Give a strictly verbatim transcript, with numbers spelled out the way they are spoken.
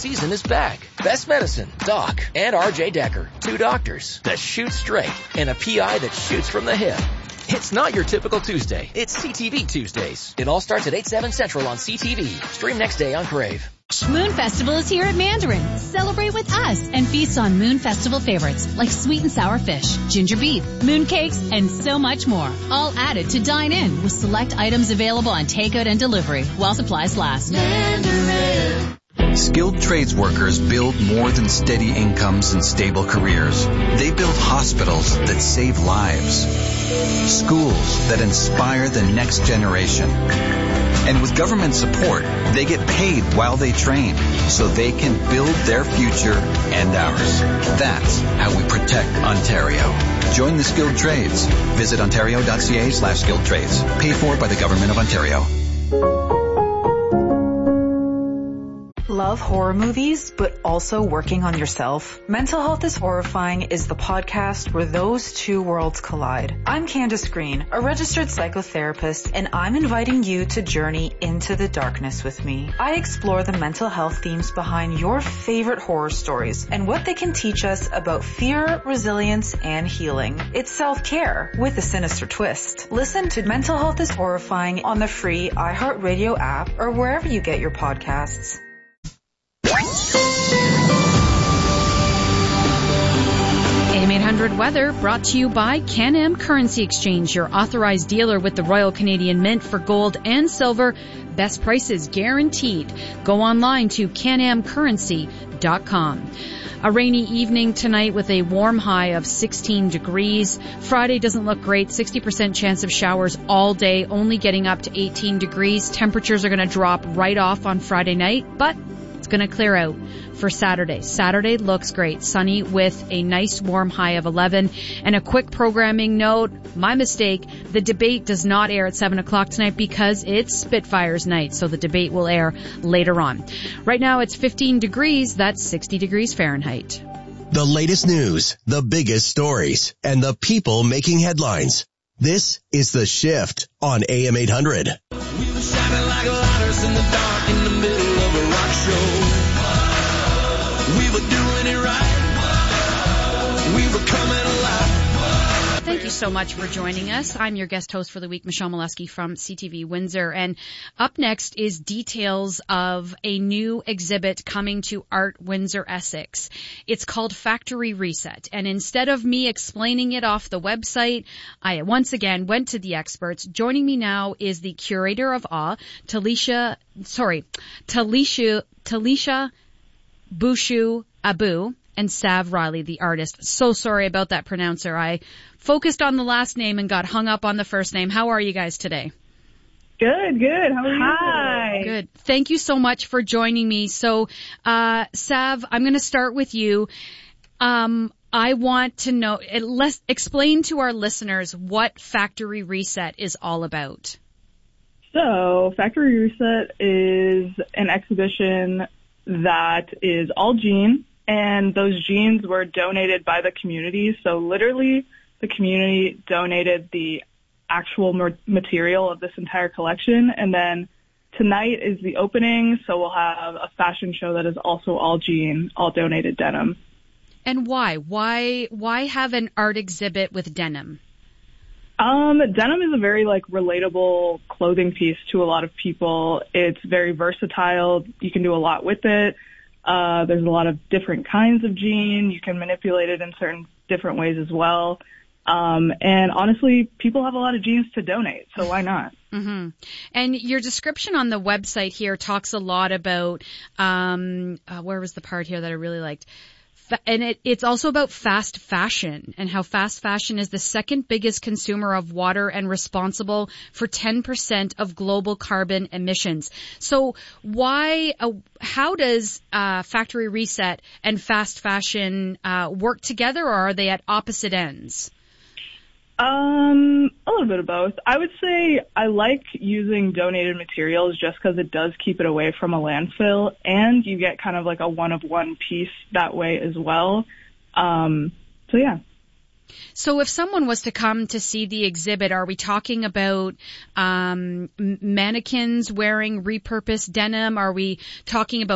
Season is back. Best Medicine, Doc, and R J Decker. Two doctors that shoot straight and a P I that shoots from the hip. It's not your typical Tuesday. It's C T V Tuesdays. It all starts at eight, seven Central on C T V. Stream next day on Crave. Moon Festival is here at Mandarin. Celebrate with us and feast on Moon Festival favorites like sweet and sour fish, ginger beef, moon cakes, and so much more. All added to dine in with select items available on takeout and delivery while supplies last. Mandarin. Skilled trades workers build more than steady incomes and stable careers. They build hospitals that save lives, schools that inspire the next generation. And with government support, they get paid while they train so they can build their future and ours. That's how we protect Ontario. Join the skilled trades. Visit ontario.ca slash skilled trades. Paid for by the Government of Ontario. Love horror movies, but also working on yourself? Mental Health is Horrifying is the podcast where those two worlds collide. I'm Candace Green, a registered psychotherapist, and I'm inviting you to journey into the darkness with me. I explore the mental health themes behind your favorite horror stories and what they can teach us about fear, resilience, and healing. It's self-care with a sinister twist. Listen to Mental Health is Horrifying on the free iHeartRadio app or wherever you get your podcasts. A M eight hundred weather brought to you by Can-Am Currency Exchange, your authorized dealer with the Royal Canadian Mint for gold and silver. Best prices guaranteed. Go online to can am currency dot com. A rainy evening tonight with a warm high of sixteen degrees. Friday doesn't look great. sixty percent chance of showers all day, only getting up to eighteen degrees. Temperatures are going to drop right off on Friday night, but it's going to clear out for Saturday. Saturday looks great. Sunny with a nice warm high of eleven. And a quick programming note, my mistake, the debate does not air at seven o'clock tonight because it's Spitfires night, so the debate will air later on. Right now it's fifteen degrees. That's sixty degrees Fahrenheit. The latest news, the biggest stories, and the people making headlines. This is The Shift on A M eight hundred. We were shining like lighters in the dark in the middle of a rock show. We were doing it right. We were coming alive. Thank you so much for joining us. I'm your guest host for the week, Michelle Molesky from C T V Windsor. And up next is details of a new exhibit coming to Art Windsor Essex. It's called Factory Reset. And instead of me explaining it off the website, I once again went to the experts. Joining me now is the curator of awe, Talisha, sorry, Talisha, Talisha Bushu Abu, and Sav Riley, the artist. So sorry about that pronouncer. I focused on the last name and got hung up on the first name. How are you guys today? Good, good. How are you? Hi. Good. Thank you so much for joining me. So, uh, Sav, I'm going to start with you. Um, I want to know, let's explain to our listeners what Factory Reset is all about. So, Factory Reset is an exhibition that is all jean, and those jeans were donated by the community. So literally the community donated the actual material of this entire collection. And then tonight is the opening. So we'll have a fashion show that is also all jean, all donated denim. And why? Why, why have an art exhibit with denim? Um, denim is a very like relatable clothing piece to a lot of people. It's very versatile. You can do a lot with it. Uh, there's a lot of different kinds of jean. You can manipulate it in certain different ways as well. Um, and honestly, people have a lot of jeans to donate, so why not? Mm-hmm. And your description on the website here talks a lot about, um, uh, where was the part here that I really liked? And it, it's also about fast fashion and how fast fashion is the second biggest consumer of water and responsible for ten percent of global carbon emissions. So why, uh, how does uh, Factory Reset and fast fashion uh, work together, or are they at opposite ends? Um, a little bit of both. I would say I like using donated materials just because it does keep it away from a landfill, and you get kind of like a one-of-one piece that way as well. Um, so yeah. So if someone was to come to see the exhibit, are we talking about um, mannequins wearing repurposed denim? Are we talking about